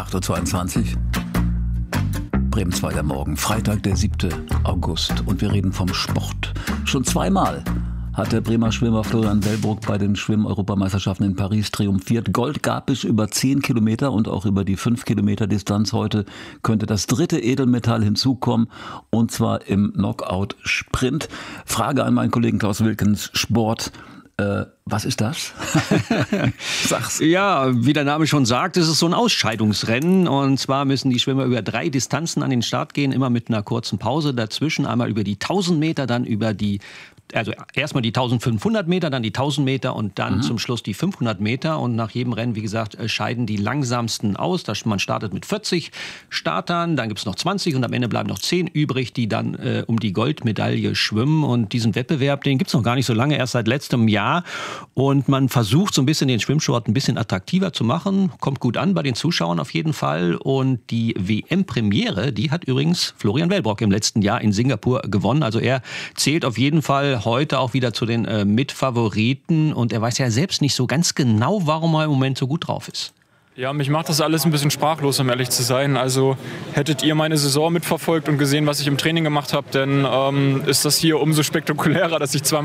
8:22 Uhr. Bremen 2. der Morgen, Freitag, der 7. August. Und wir reden vom Sport. Schon zweimal hat der Bremer Schwimmer Florian Wellbrock bei den Schwimm-Europameisterschaften in Paris triumphiert. Gold gab es über 10 Kilometer und auch über die 5 Kilometer Distanz. Heute könnte das 3. Edelmetall hinzukommen, und zwar im Knockout-Sprint. Frage an meinen Kollegen Klaus Wilkens, Sport. Was ist das? Sag's. Ja, wie der Name schon sagt, ist es so ein Ausscheidungsrennen. Und zwar müssen die Schwimmer über 3 Distanzen an den Start gehen, immer mit einer kurzen Pause dazwischen. Einmal über die 1000 Meter, dann über die, also erstmal die 1500 Meter, dann die 1000 Meter und dann zum Schluss die 500 Meter. Und nach jedem Rennen, wie gesagt, scheiden die langsamsten aus. Man startet mit 40 Startern, dann gibt es noch 20 und am Ende bleiben noch 10 übrig, die dann um die Goldmedaille schwimmen. Und diesen Wettbewerb, den gibt es noch gar nicht so lange, erst seit letztem Jahr. Und man versucht so ein bisschen den Schwimmsport ein bisschen attraktiver zu machen. Kommt gut an bei den Zuschauern auf jeden Fall. Und die WM-Premiere, die hat übrigens Florian Wellbrock im letzten Jahr in Singapur gewonnen. Also er zählt auf jeden Fall heute auch wieder zu den Mitfavoriten. Und er weiß ja selbst nicht so ganz genau, warum er im Moment so gut drauf ist. Ja, mich macht das alles ein bisschen sprachlos, um ehrlich zu sein. Also hättet ihr meine Saison mitverfolgt und gesehen, was ich im Training gemacht habe, dann ist das hier umso spektakulärer, dass ich zweimal